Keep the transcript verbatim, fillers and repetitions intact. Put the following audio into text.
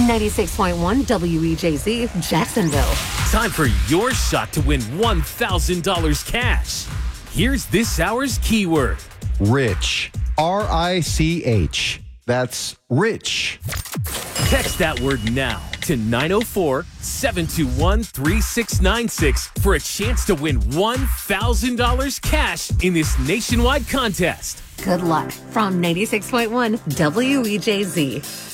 ninety-six point one W E J Z, Jacksonville. Time for your shot to win one thousand dollars cash. Here's this hour's keyword. Rich. R I C H. That's rich. Text that word now to nine oh four, seven two one, three six nine six for a chance to win one thousand dollars cash in this nationwide contest. Good luck from ninety-six point one W E J Z.